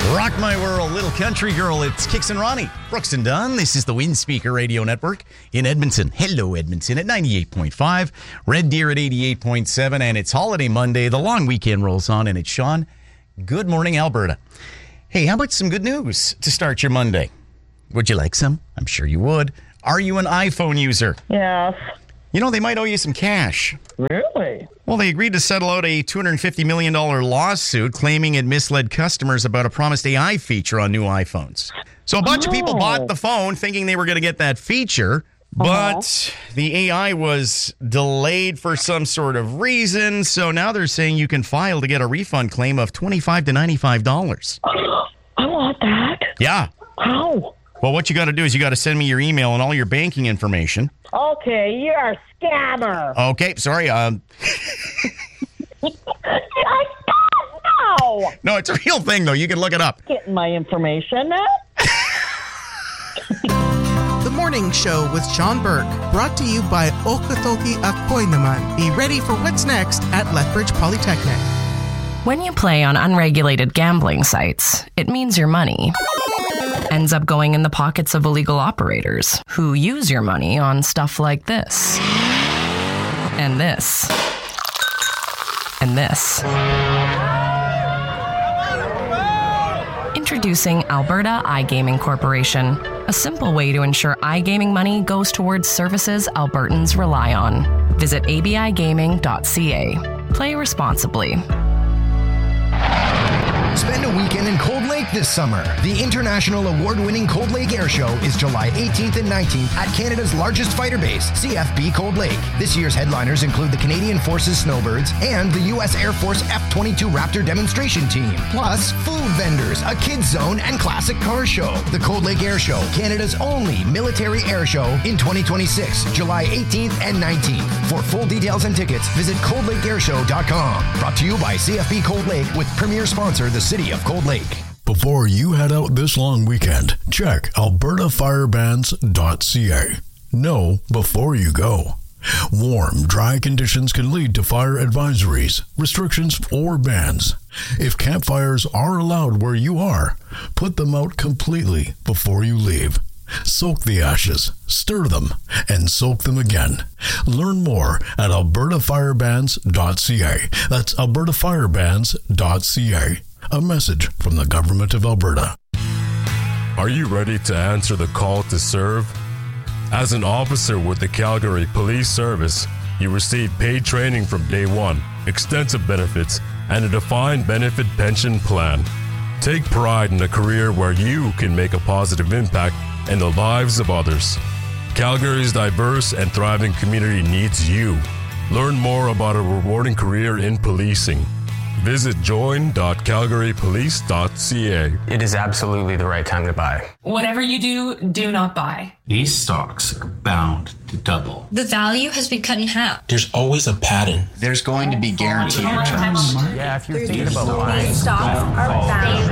Rock my world, little country girl. It's Kix and Ronnie. Brooks and Dunn. This is the Windspeaker Radio Network in Edmonton. Hello, Edmonton at 98.5. Red Deer at 88.7. And it's Holiday Monday. The long weekend rolls on, and it's Sean. Good morning, Alberta. Hey, how about some good news to start your Monday? Would you like some? I'm sure you would. Are you an iPhone user? Yes. You know, they might owe you some cash. Really? Well, they agreed to settle out a $250 million lawsuit claiming it misled customers about a promised AI feature on new iPhones. So a bunch of people bought the phone thinking they were going to get that feature, but the AI was delayed for some sort of reason. So now they're saying you can file to get a refund claim of $25 to $95. I want that. Yeah. How? Well, what you got to do is you got to send me your email and all your banking information. Okay, you're a scammer. Okay, sorry. I don't know. No, it's a real thing, though. You can look it up. Getting my information. The Morning Show with Sean Burke, brought to you by Okatoki Akoy Naman. Be ready for what's next at Lethbridge Polytechnic. When you play on unregulated gambling sites, it means your money ends up going in the pockets of illegal operators who use your money on stuff like this. And this. And this. Introducing Alberta iGaming Corporation, a simple way to ensure iGaming money goes towards services Albertans rely on. Visit abigaming.ca. Play responsibly. Spend a weekend in Cold Lake this summer. The international award-winning Cold Lake Air Show is July 18th and 19th at Canada's largest fighter base, CFB Cold Lake. This year's headliners include the Canadian Forces Snowbirds and the U.S. Air Force F-22 Raptor demonstration team. Plus, food vendors, a kids zone, and classic car show. The Cold Lake Air Show, Canada's only military air show in 2026, July 18th and 19th. For full details and tickets, visit coldlakeairshow.com. Brought to you by CFB Cold Lake with premier sponsor, the City of Cold Lake. Before you head out this long weekend, check albertafirebans.ca. Know before you go. Warm, dry conditions can lead to fire advisories, restrictions, or bans. If campfires are allowed where you are, put them out completely before you leave. Soak the ashes, stir them, and soak them again. Learn more at albertafirebans.ca. That's albertafirebans.ca. A message from the Government of Alberta. Are you ready to answer the call to serve? As an officer with the Calgary Police Service, you receive paid training from day one, extensive benefits, and a defined benefit pension plan. Take pride in a career where you can make a positive impact in the lives of others. Calgary's diverse and thriving community needs you. Learn more about a rewarding career in policing. Visit join.calgarypolice.ca. It is absolutely the right time to buy. Whatever you do, do not buy. These stocks are bound to double. The value has been cut in half. There's always a pattern. There's going to be guaranteed returns. Yeah, if you're thinking about buying. These stocks are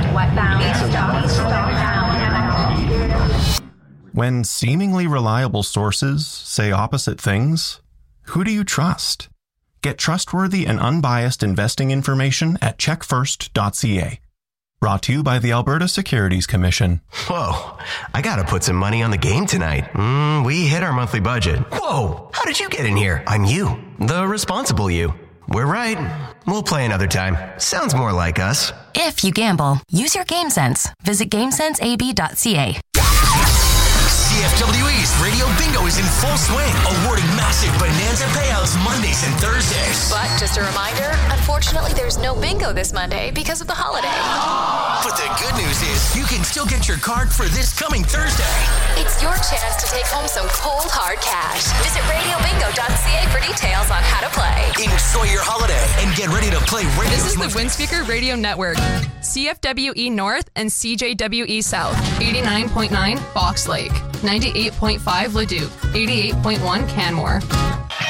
bound. When seemingly reliable sources say opposite things, who do you trust? Get trustworthy and unbiased investing information at checkfirst.ca. Brought to you by the Alberta Securities Commission. Whoa, I gotta put some money on the game tonight. We hit our monthly budget. Whoa, how did you get in here? I'm you, the responsible you. We're right. We'll play another time. Sounds more like us. If you gamble, use your game sense. Visit GameSenseAB.ca. CFWE's Radio Bingo is in full swing, awarding massive bonanza payouts Mondays and Thursdays. But just a reminder, unfortunately, there's no bingo this Monday because of the holiday. But the good news is you can still get your card for this coming Thursday. It's your chance to take home some cold, hard cash. Visit radiobingo.ca for details on how to play. Enjoy your holiday and get ready to play Radio. This is the Windspeaker Radio Network. CFWE North and CJWE South. 89.9 Fox Lake. 98.5 Leduc, 88.1 Canmore.